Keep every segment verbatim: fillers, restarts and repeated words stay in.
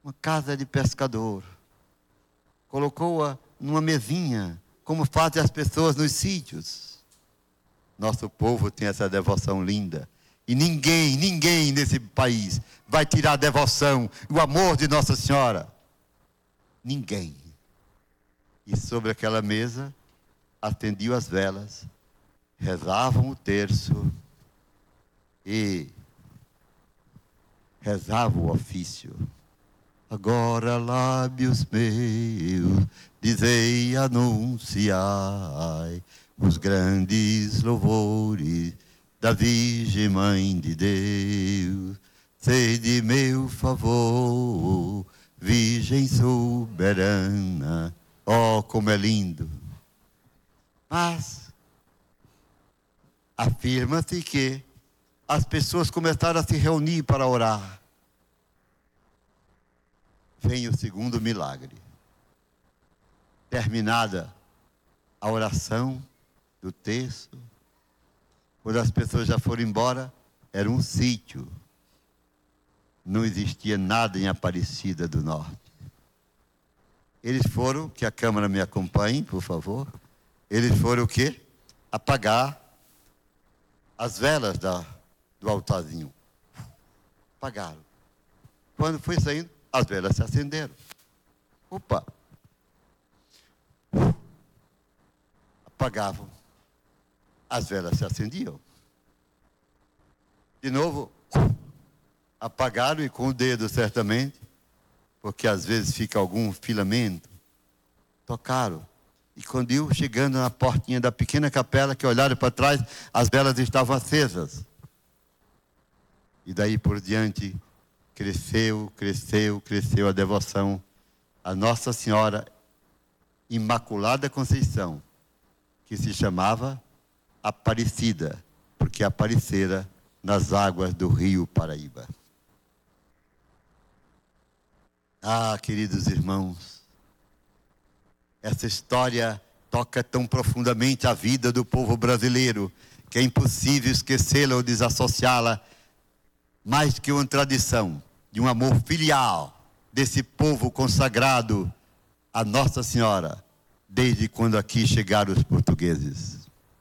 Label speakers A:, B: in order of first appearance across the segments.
A: uma casa de pescador. Colocou-a numa mesinha, como fazem as pessoas nos sítios. Nosso povo tem essa devoção linda. E ninguém, ninguém nesse país vai tirar a devoção, o amor de Nossa Senhora. Ninguém. E sobre aquela mesa, acendiam as velas, rezavam o terço e rezavam o ofício. Agora, lábios meus, dizei, anunciai os grandes louvores da Virgem Mãe de Deus. Sede meu favor, Virgem soberana. Oh, como é lindo! Mas afirma-se que as pessoas começaram a se reunir para orar. Vem o segundo milagre. Terminada a oração do texto, quando as pessoas já foram embora, era um sítio. Não existia nada em Aparecida do Norte. Eles foram, que a câmera me acompanhe, por favor. Eles foram o quê? Apagar as velas da, do altarzinho. Apagaram. Quando foi saindo, as velas se acenderam. Opa! Apagavam. As velas se acendiam. De novo, apagaram e com o dedo, certamente, porque às vezes fica algum filamento. Tocaram. E quando eu chegando na portinha da pequena capela, que olharam para trás, as velas estavam acesas. E daí por diante, cresceu, cresceu, cresceu a devoção a Nossa Senhora Imaculada Conceição, que se chamava Aparecida, porque aparecera nas águas do rio Paraíba. Ah, queridos irmãos, essa história toca tão profundamente a vida do povo brasileiro, que é impossível esquecê-la ou desassociá-la, mais que uma tradição de um amor filial desse povo consagrado a Nossa Senhora, desde quando aqui chegaram os portugueses.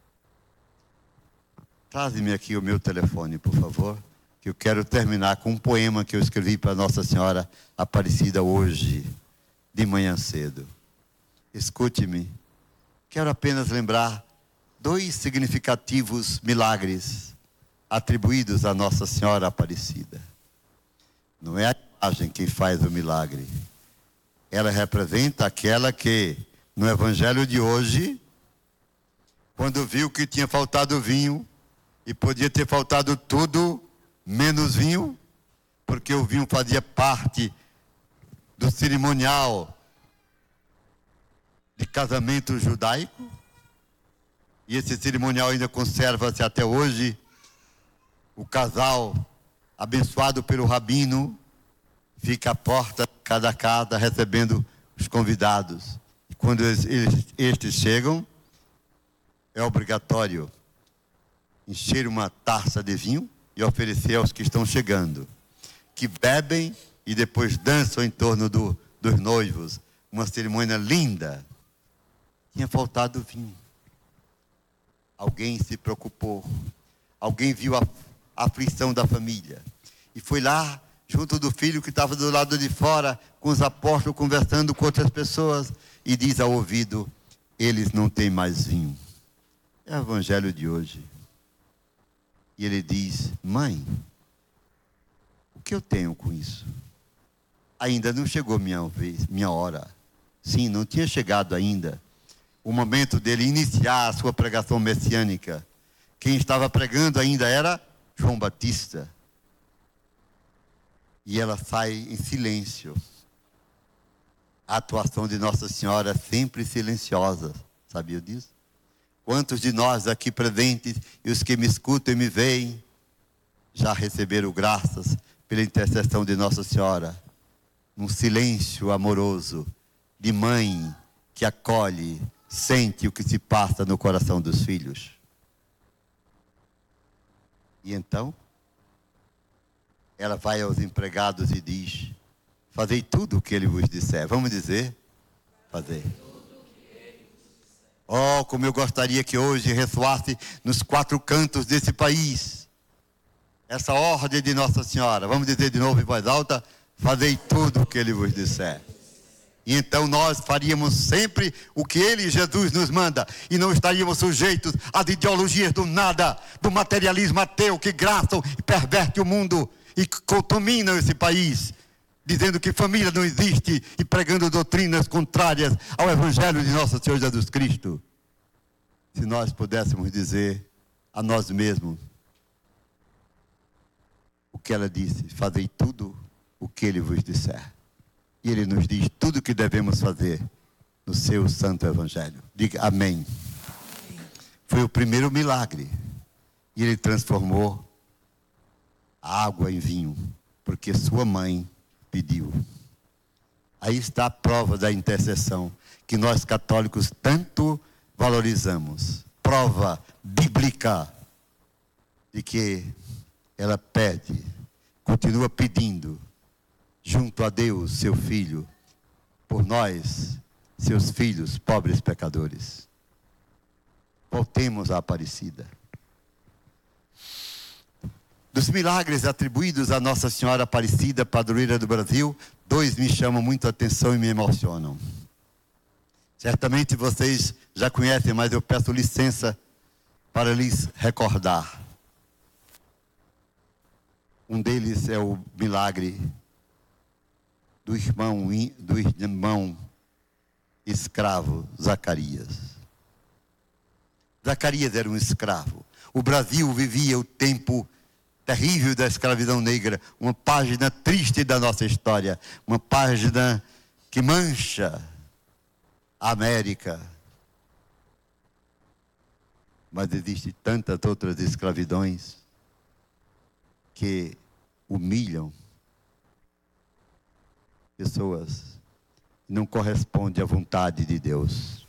A: Traze-me aqui o meu telefone, por favor, que eu quero terminar com um poema que eu escrevi para Nossa Senhora Aparecida hoje, de manhã cedo. Escute-me, quero apenas lembrar dois significativos milagres atribuídos a Nossa Senhora Aparecida. Não é a imagem quem faz o milagre. Ela representa aquela que, no Evangelho de hoje, quando viu que tinha faltado vinho, e podia ter faltado tudo, menos vinho, porque o vinho fazia parte do cerimonial de casamento judaico, e esse cerimonial ainda conserva-se até hoje. O casal, abençoado pelo rabino, fica à porta de cada casa recebendo os convidados. E quando eles, eles, estes chegam, é obrigatório encher uma taça de vinho e oferecer aos que estão chegando, que bebem e depois dançam em torno do, dos noivos. Uma cerimônia linda. Tinha faltado vinho. Alguém se preocupou. Alguém viu a, a aflição da família. E foi lá, junto do filho que estava do lado de fora, com os apóstolos, conversando com outras pessoas, e diz ao ouvido: eles não têm mais vinho. É o Evangelho de hoje. E ele diz: mãe, o que eu tenho com isso? Ainda não chegou minha vez, minha hora. Sim, não tinha chegado ainda o momento dele iniciar a sua pregação messiânica. Quem estava pregando ainda era João Batista. E ela sai em silêncio. A atuação de Nossa Senhora é sempre silenciosa. Sabia disso? Quantos de nós aqui presentes e os que me escutam e me veem já receberam graças pela intercessão de Nossa Senhora, num silêncio amoroso de mãe que acolhe, sente o que se passa no coração dos filhos. E então ela vai aos empregados e diz: fazei tudo o que ele vos disser. Vamos dizer? Fazer. Oh, como eu gostaria que hoje ressoasse nos quatro cantos desse país essa ordem de Nossa Senhora. Vamos dizer de novo em voz alta: fazei tudo o que ele vos disser. E então nós faríamos sempre o que ele, Jesus, nos manda, e não estaríamos sujeitos às ideologias do nada, do materialismo ateu que graçam e perverte o mundo e contaminam esse país, dizendo que família não existe e pregando doutrinas contrárias ao Evangelho de nosso Senhor Jesus Cristo. Se nós pudéssemos dizer a nós mesmos o que ela disse: fazei tudo o que ele vos disser. E ele nos diz tudo o que devemos fazer no seu santo Evangelho. Diga amém. Foi o primeiro milagre. E ele transformou a água em vinho, porque sua mãe pediu. Aí está a prova da intercessão que nós católicos tanto valorizamos. Prova bíblica de que ela pede, continua pedindo, junto a Deus, seu Filho, por nós, seus filhos, pobres pecadores. Voltemos à Aparecida. Dos milagres atribuídos a Nossa Senhora Aparecida, padroeira do Brasil, dois me chamam muito a atenção e me emocionam. Certamente vocês já conhecem, mas eu peço licença para lhes recordar. Um deles é o milagre do irmão, do irmão escravo Zacarias. Zacarias era um escravo. O Brasil vivia o tempo terrível da escravidão negra, uma página triste da nossa história, uma página que mancha a América. Mas existem tantas outras escravidões que humilham pessoas, não corresponde à vontade de Deus.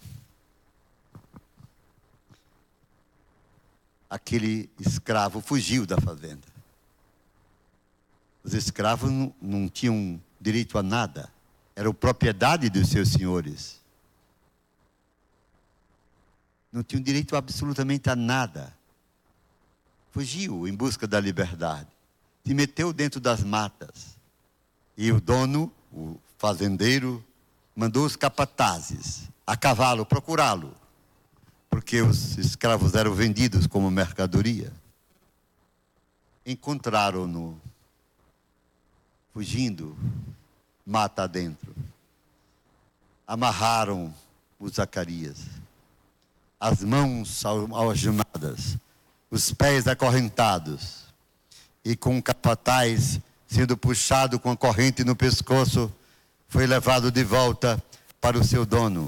A: Aquele escravo fugiu da fazenda. Os escravos não, não tinham direito a nada, eram propriedade dos seus senhores. Não tinham direito absolutamente a nada. Fugiu em busca da liberdade, se meteu dentro das matas. E o dono, o fazendeiro, mandou os capatazes a cavalo procurá-lo, porque os escravos eram vendidos como mercadoria. Encontraram-no fugindo, mata adentro. Amarraram o Zacarias, as mãos algemadas, os pés acorrentados, e com o capataz sendo puxado com a corrente no pescoço, foi levado de volta para o seu dono.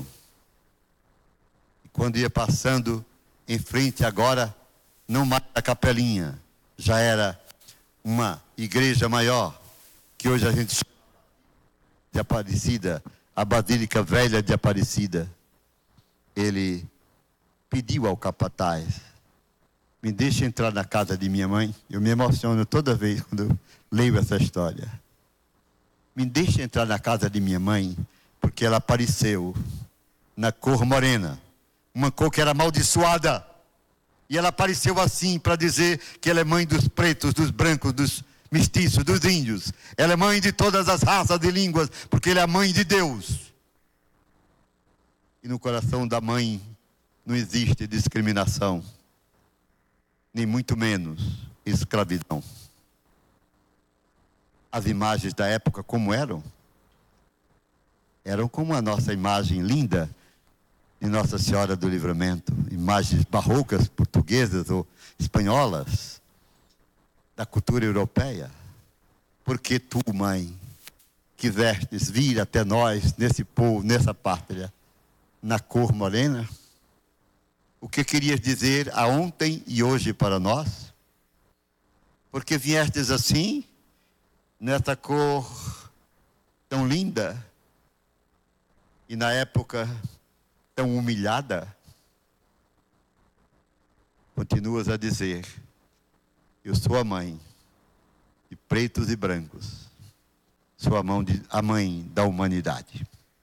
A: E quando ia passando em frente agora, não mais a capelinha, já era uma igreja maior, que hoje a gente chama de Aparecida, a Basílica Velha de Aparecida. Ele pediu ao capataz: me deixa entrar na casa de minha mãe. Eu me emociono toda vez quando eu leio essa história. Me deixa entrar na casa de minha mãe, porque ela apareceu na cor morena, uma cor que era amaldiçoada. E ela apareceu assim para dizer que ela é mãe dos pretos, dos brancos, dos mestiços, dos índios. Ela é mãe de todas as raças e línguas, porque ela é a mãe de Deus. E no coração da mãe não existe discriminação, nem muito menos escravidão. As imagens da época como eram? Eram como a nossa imagem linda de Nossa Senhora do Livramento, imagens barrocas, portuguesas ou espanholas, da cultura europeia. Porque tu, mãe, quisestes vir até nós, nesse povo, nessa pátria, na cor morena? O que querias dizer a ontem e hoje para nós? Porque viestes assim, nessa cor tão linda, e na época tão humilhada? Continuas a dizer: eu sou a mãe de pretos e brancos, sua mão de, a mãe da humanidade.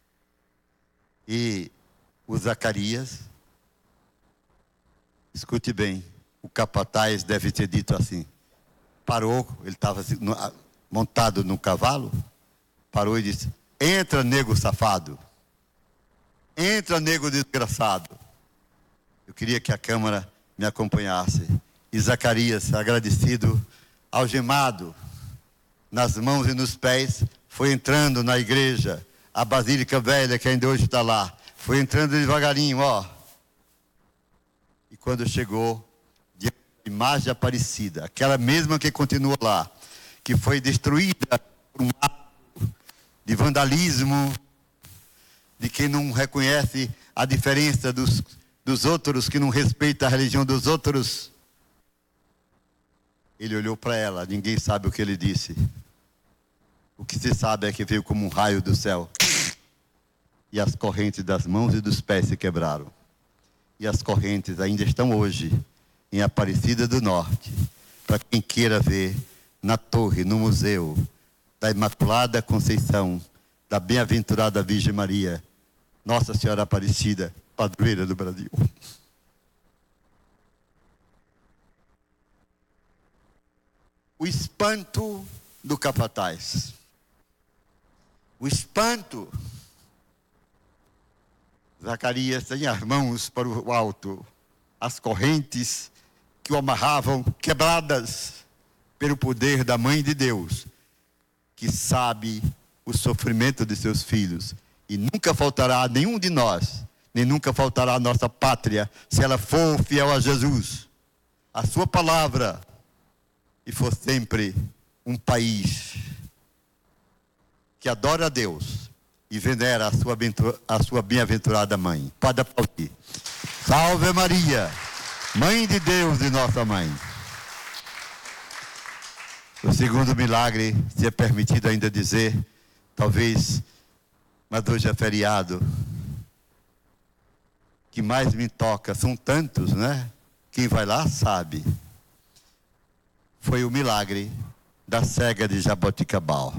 A: E o Zacarias, escute bem, o capataz deve ter dito assim, parou, ele estava montado no cavalo, parou e disse, entra, nego safado, entra, nego desgraçado. Eu queria que a câmara me acompanhasse. E Zacarias, agradecido, algemado nas mãos e nos pés, foi entrando na igreja, a Basílica Velha, que ainda hoje está lá. Foi entrando devagarinho, ó. E quando chegou, diante da imagem Aparecida, aquela mesma que continua lá, que foi destruída por um ato de vandalismo, de quem não reconhece a diferença dos, dos outros, que não respeita a religião dos outros. Ele olhou para ela, ninguém sabe o que ele disse. O que se sabe é que veio como um raio do céu. E as correntes das mãos e dos pés se quebraram. E as correntes ainda estão hoje em Aparecida do Norte. Para quem queira ver na torre, no museu da Imaculada Conceição, da Bem-aventurada Virgem Maria, Nossa Senhora Aparecida, padroeira do Brasil. O espanto do capataz. O espanto. Zacarias tem as mãos para o alto, as correntes que o amarravam quebradas pelo poder da Mãe de Deus, que sabe o sofrimento de seus filhos, e nunca faltará a nenhum de nós, nem nunca faltará a nossa pátria, se ela for fiel a Jesus, a sua palavra, e for sempre um país que adora a Deus e venera a sua, a sua bem-aventurada mãe. Pode aplaudir. Salve Maria, Mãe de Deus e nossa mãe. O segundo milagre, se é permitido ainda dizer, talvez, mas hoje é feriado, que mais me toca, são tantos, né? Quem vai lá sabe. Foi o milagre da cega de Jaboticabal.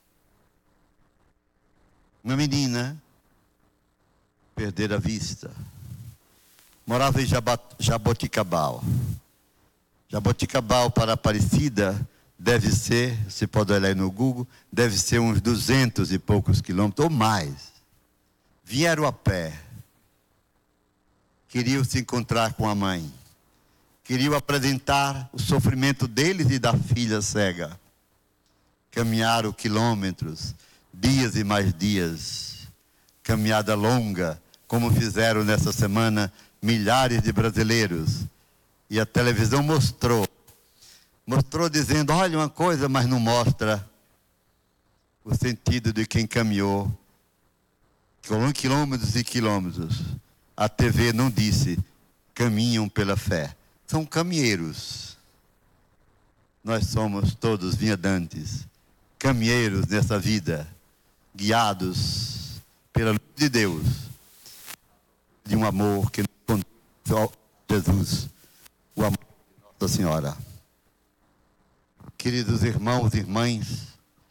A: Uma menina perdera a vista. Morava em Jaboticabal. Jaboticabal para Aparecida deve ser, você pode olhar aí no Google, deve ser uns duzentos e poucos quilômetros, ou mais. Vieram a pé. Queriam se encontrar com a mãe. Queriam apresentar o sofrimento deles e da filha cega. Caminharam quilômetros, dias e mais dias. Caminhada longa, como fizeram nessa semana milhares de brasileiros. E a televisão mostrou. Mostrou dizendo, olha uma coisa, mas não mostra o sentido de quem caminhou quilômetros e quilômetros. A T V não disse, caminham pela fé. São caminheiros. Nós somos todos viadantes, caminheiros nessa vida, guiados pela luz de Deus, de um amor que nos conduz a Jesus, o amor de Nossa Senhora. Queridos irmãos e irmãs,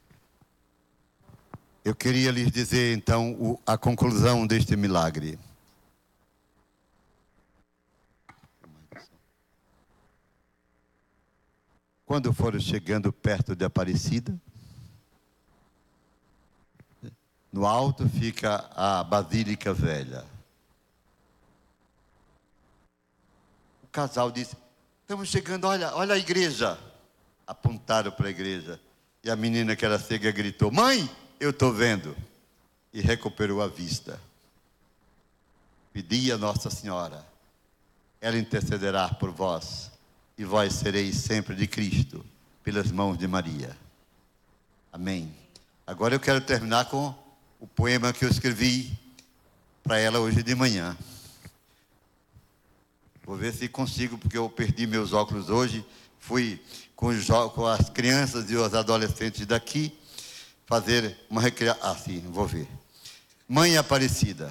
A: eu queria lhes dizer então o, a conclusão deste milagre. Quando foram chegando perto de Aparecida, no alto fica a Basílica Velha. O casal disse, estamos chegando, olha, olha a igreja. Apontaram para a igreja. E a menina que era cega gritou, mãe, eu estou vendo. E recuperou a vista. Pedi a Nossa Senhora, ela intercederá por vós, e vós sereis sempre de Cristo, pelas mãos de Maria. Amém. Agora eu quero terminar com o poema que eu escrevi para ela hoje de manhã. Vou ver se consigo, porque eu perdi meus óculos hoje. Fui com, os, com as crianças e os adolescentes daqui fazer uma recreação. Ah, sim, vou ver. Mãe Aparecida,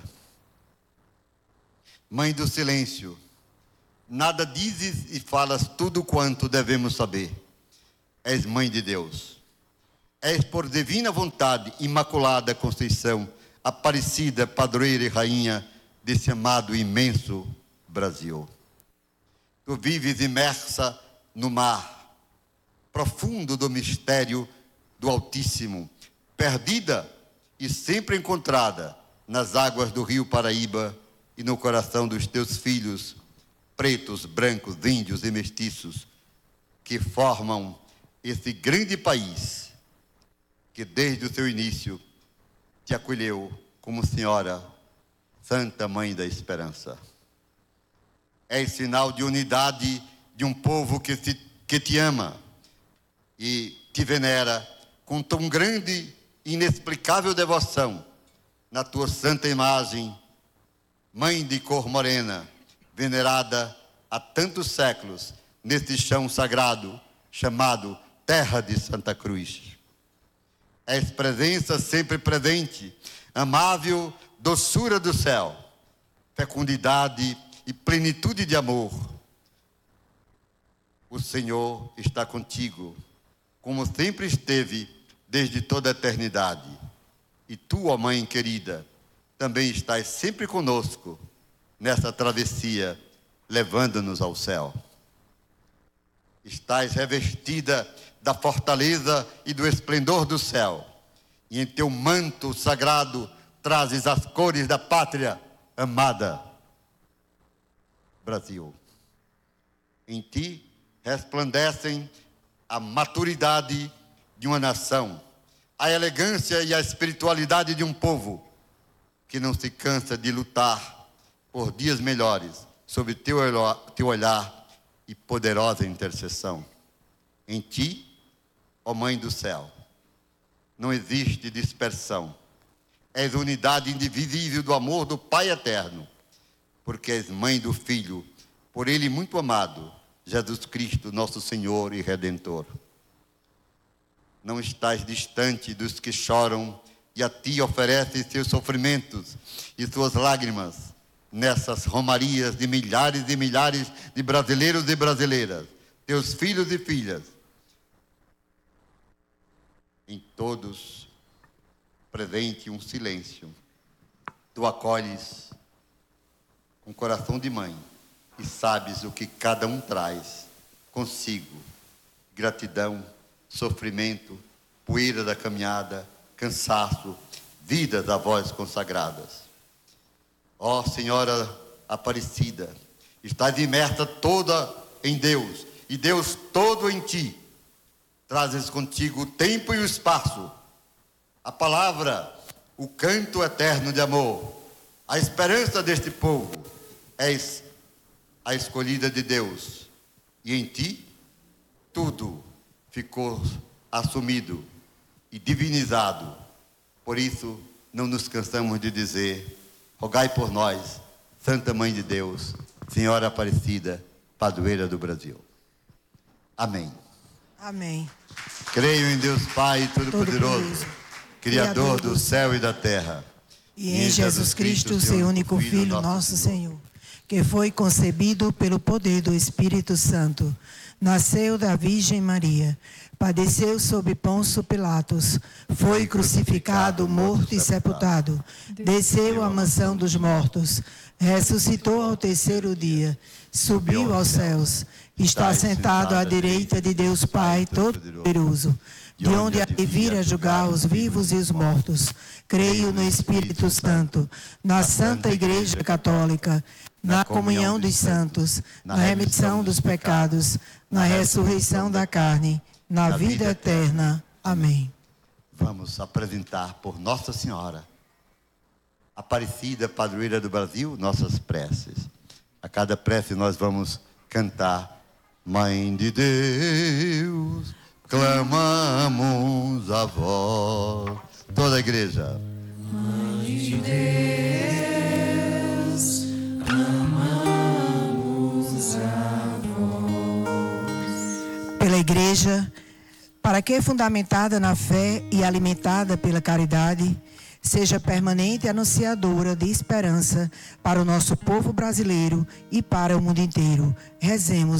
A: Mãe do silêncio, nada dizes e falas tudo quanto devemos saber. És Mãe de Deus. És por divina vontade, Imaculada Conceição, Aparecida, padroeira e rainha desse amado e imenso Brasil. Tu vives imersa no mar profundo do mistério do Altíssimo, perdida e sempre encontrada nas águas do rio Paraíba e no coração dos teus filhos, pretos, brancos, índios e mestiços, que formam esse grande país que desde o seu início te acolheu como Senhora, Santa Mãe da Esperança. És sinal de unidade de um povo que te, que te ama e te venera com tão grande e inexplicável devoção na tua santa imagem, Mãe de cor morena, venerada há tantos séculos neste chão sagrado chamado Terra de Santa Cruz. És presença sempre presente, amável doçura do céu, fecundidade e plenitude de amor. O Senhor está contigo, como sempre esteve desde toda a eternidade. E tu, ó Mãe querida, também estás sempre conosco nessa travessia, levando-nos ao céu. Estás revestida da fortaleza e do esplendor do céu, e em teu manto sagrado trazes as cores da pátria amada, Brasil. Em ti resplandecem a maturidade de uma nação, a elegância e a espiritualidade de um povo que não se cansa de lutar por dias melhores, sob teu olhar, teu olhar e poderosa intercessão. Em ti, ó Mãe do céu, não existe dispersão. És unidade indivisível do amor do Pai eterno, porque és Mãe do Filho, por Ele muito amado, Jesus Cristo, nosso Senhor e Redentor. Não estás distante dos que choram e a ti oferecem seus sofrimentos e suas lágrimas nessas romarias de milhares e milhares de brasileiros e brasileiras, teus filhos e filhas. Em todos presente um silêncio. Tu acolhes com coração de mãe e sabes o que cada um traz consigo: gratidão, sofrimento, poeira da caminhada, cansaço, vidas a vós consagradas. Ó Senhora Aparecida, estás imersa toda em Deus e Deus todo em ti. Trazes contigo o tempo e o espaço, a palavra, o canto eterno de amor, a esperança deste povo. És a escolhida de Deus e em ti tudo ficou assumido e divinizado. Por isso não nos cansamos de dizer: rogai por nós, Santa Mãe de Deus, Senhora Aparecida, padroeira do Brasil. Amém.
B: Amém.
A: Creio em Deus Pai Todo-Poderoso, Criador do céu e da terra,
B: e em Jesus Cristo, seu único Filho, nosso Senhor, que foi concebido pelo poder do Espírito Santo, nasceu da Virgem Maria, padeceu sob Pôncio Pilatos, foi crucificado, morto e sepultado, desceu à mansão dos mortos, ressuscitou ao terceiro dia, subiu aos céus, está sentado à direita de Deus Pai Todo-Poderoso, de onde há de vir a julgar os vivos e os mortos. Creio no Espírito Santo, na Santa Igreja Católica, na comunhão dos santos, na remissão dos pecados, na ressurreição da carne, na vida eterna. Amém.
A: Vamos apresentar por Nossa Senhora Aparecida, padroeira do Brasil, nossas preces. A cada prece nós vamos cantar: Mãe de Deus, clamamos a vós. Toda a igreja.
C: Mãe de Deus, clamamos a vós.
B: Pela igreja, para que, fundamentada na fé e alimentada pela caridade, seja permanente anunciadora de esperança para o nosso povo brasileiro e para o mundo inteiro. Rezemos.